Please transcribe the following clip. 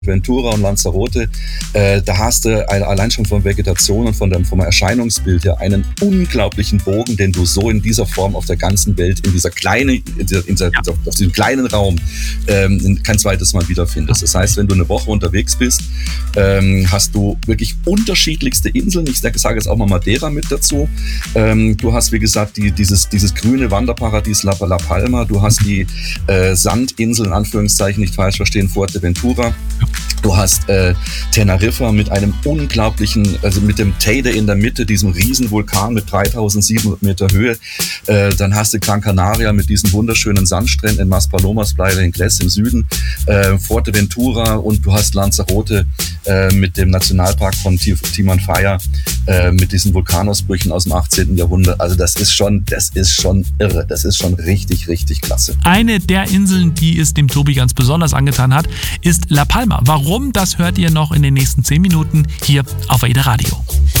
Ventura und Lanzarote, da hast du allein schon von Vegetation und vom Erscheinungsbild her einen unglaublichen Bogen, den du so in dieser Form auf der ganzen Welt, auf diesem kleinen Raum kein zweites Mal wiederfindest. Das heißt, wenn du eine Woche unterwegs bist, hast du wirklich unterschiedlichste Inseln. Ich sage jetzt auch mal Madeira mit dazu. Du hast, wie gesagt, dieses grüne Wanderparadies La Palma. Du hast die Sandinseln, in Anführungszeichen, nicht falsch verstehen, Fuerteventura. Du hast Teneriffa mit einem unglaublichen, also mit dem Teide in der Mitte, diesem Riesenvulkan mit 3700 Meter Höhe. Dann hast du Gran Canaria mit diesen wunderschönen Sandstränden in Maspalomas, Playa del Inglés im Süden, Fuerteventura, und du hast Lanzarote mit dem Nationalpark von Timanfaya mit diesen Vulkanausbrüchen aus dem 18. Jahrhundert. Also das ist schon irre. Das ist schon richtig, richtig klasse. Eine der Inseln, die es dem Tobi ganz besonders angetan hat, ist La Palma. Warum, das hört ihr noch in den nächsten 10 Minuten hier auf AIDA Radio.